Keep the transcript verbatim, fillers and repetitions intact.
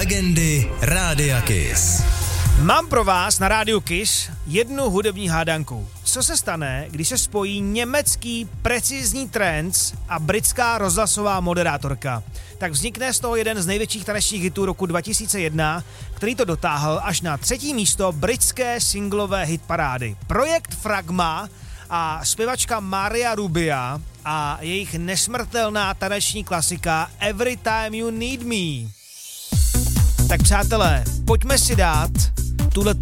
Legendy Rádia Kiss. Mám pro vás na Rádiu Kiss jednu hudební hádanku. Co se stane, když se spojí německý precizní trance a britská rozhlasová moderátorka? Tak vznikne z toho jeden z největších tanečních hitů roku dva tisíce jedna, který to dotáhl až na třetí místo britské singlové hitparády. Projekt Fragma a zpěvačka Maria Rubia a jejich nesmrtelná taneční klasika Every Time You Need Me. Tak přátelé, pojďme si dát tuhle